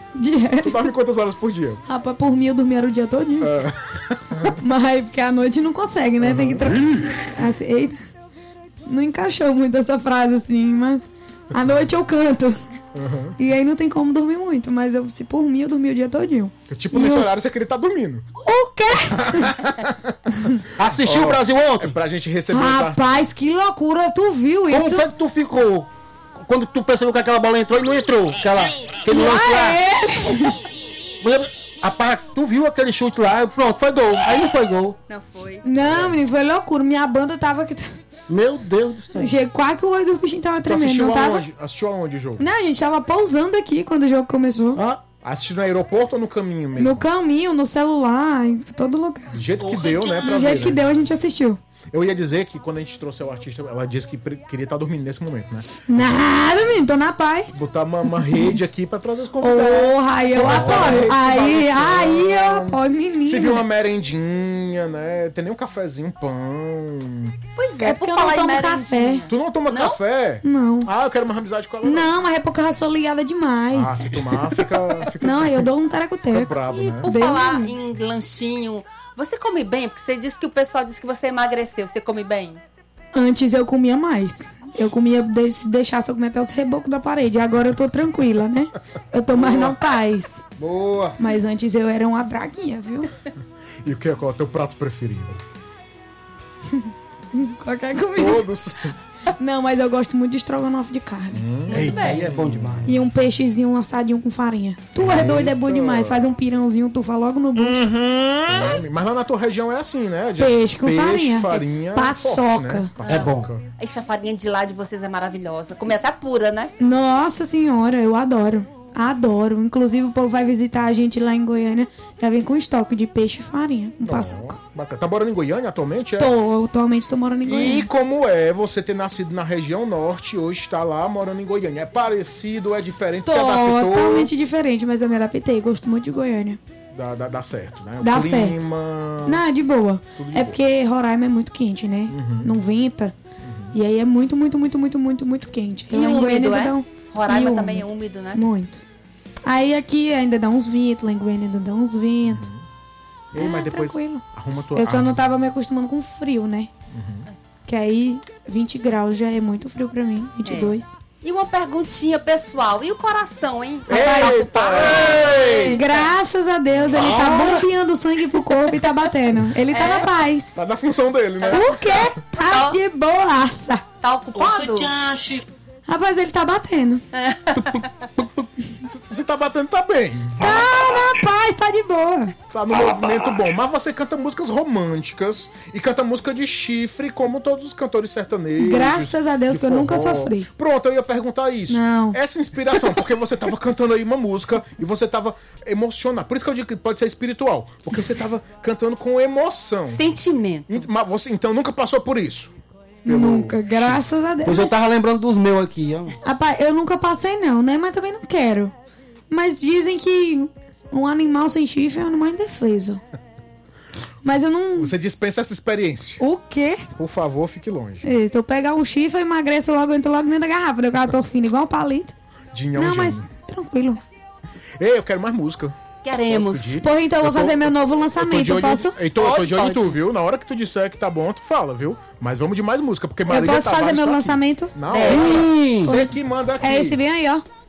De resto. Tu dorme quantas horas por dia? Rapaz, por mim eu dormia o dia todinho. Mas porque à noite não consegue, né? Tem que assim, eita. Não encaixou muito essa frase assim, mas à noite eu canto. E aí não tem como dormir muito, mas se por mim eu dormi o dia todinho. Tipo, nesse horário você queria estar dormindo. O quê? Assistiu o Brasil ontem? É pra gente receber Rapaz, que loucura, tu viu isso? Como foi que tu ficou? Quando tu percebeu que aquela bola entrou e não entrou? Aquele lance lá. Rapaz, tu viu aquele chute lá, pronto, foi gol. Aí não foi gol. Não foi. Não, menino, foi loucura. Minha banda tava aqui. Meu Deus do céu. Quase que o olho do bichinho tava tremendo. Assistiu não tava? aonde? Assistiu aonde o jogo? Não, a gente tava pousando aqui quando o jogo começou. Assistiu no aeroporto ou no caminho mesmo? No caminho, no celular, em todo lugar. Do jeito que deu, né? Pra Do jeito ver, que né? deu, a gente assistiu. Eu ia dizer que quando a gente trouxe o artista, ela disse que queria estar dormindo nesse momento, né? Nada, menino, tô na paz. Botar uma rede aqui pra trazer os convidados. Porra, aí eu apoio. Aí eu apoio, menino. Você viu uma merendinha, né? Tem nem um cafezinho, um pão. Pois É é, porque por eu não falar em tomo merendinha. café. Tu não toma café? Não. Ah, eu quero uma amizade com ela. Não, mas é porque eu sou ligada demais. Ah, se tomar, fica Não, aí eu dou um fica tereco-teco. brabo, E né? por Bem falar bom. em lanchinho, você come bem? Porque você disse que o pessoal disse que você emagreceu. Você come bem? Antes eu comia mais. Eu comia, se deixasse, eu comia até os rebocos da parede. Agora eu tô tranquila, né? Eu tô mais na paz. Boa! Mas antes eu era uma draguinha, viu? E qual é o teu prato preferido? Qualquer comida. Todos. Não, mas eu gosto muito de estrogonofe de carne. Eita, aí é bom demais. E um peixezinho, um assadinho com farinha. Tu é doido, é bom demais. Faz um pirãozinho, tufa logo no bucho. Mas lá na tua região é assim, né? Peixe com farinha. farinha. Paçoca. Forte, né? É bom. Ixi, a farinha de lá de vocês é maravilhosa. Comer até pura, né? Nossa senhora, eu adoro. Adoro. Inclusive o povo vai visitar a gente lá em Goiânia. Já vem com estoque de peixe e farinha. Com paçoca. Bacana. Tá morando em Goiânia atualmente? É? Atualmente tô morando em E Goiânia. como é você ter nascido na região norte e hoje está lá morando em Goiânia? É parecido, é diferente, se adaptou? Totalmente diferente, mas eu me adaptei. Gosto muito de Goiânia. Dá certo, né? O Dá clima... certo. Não, é de boa. Tudo de É boa. porque Roraima é muito quente, né? Não venta. E aí é muito quente. E Lá em Goiânia úmido, ainda é? dá Roraima e também é úmido, né? Muito. Aí aqui ainda dá uns ventos, lá em Goiânia ainda dá uns ventos. Ei, mas depois tranquilo. arruma tua... Eu só não tava me acostumando com frio, né? Que aí 20 graus já é muito frio pra mim, 22. E uma perguntinha pessoal. E o coração, hein? Eita! Ei! Graças a Deus, ele tá bombeando sangue pro corpo e tá batendo. Ele tá na paz. Tá na função dele, né? Por quê? Tá de boaça. Tá ocupado? Rapaz, ele tá batendo. Se tá batendo, tá bem. Tá na paz, tá de boa. Tá no movimento bom. Mas você canta músicas românticas e canta música de chifre, como todos os cantores sertanejos. Graças a Deus de que eu nunca forró. sofri. Pronto, eu ia perguntar isso. Não. Essa inspiração, porque você tava cantando aí uma música e você tava emocionado. Por isso que eu digo que pode ser espiritual. Porque você tava cantando com emoção. Sentimento. Mas você, então, nunca passou por isso? Nunca, graças a Deus. Pois eu tava lembrando dos meus aqui, ó. Rapaz, eu nunca passei não, né? Mas também não quero. Mas dizem que um animal sem chifre é um animal indefeso. Mas eu não... Você dispensa essa experiência. O quê? Por favor, fique longe. Se eu pegar um chifre, eu emagreço logo, eu entro logo dentro da garrafa. Eu tô fino igual um palito. Dinhão, Não, gênio. mas tranquilo. Ei, eu quero mais música. Queremos. Posso pedir? Porra, então eu vou fazer meu novo Eu tô lançamento, de olho, posso? eu tô de olho em Pode. tu, viu? Na hora que tu disser que tá bom, tu fala, viu? Mas vamos de mais música, porque Eu Marília posso fazer Tavares meu tá aqui. lançamento? Na hora. Sim. Você que manda aqui. É esse bem aí, ó.